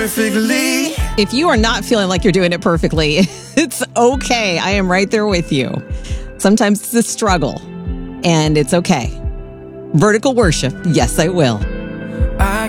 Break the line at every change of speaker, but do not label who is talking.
perfectly.
If you are not feeling like you're doing it perfectly, it's okay. I am right there with you. Sometimes it's a struggle, and it's okay. Vertical worship, yes, I will.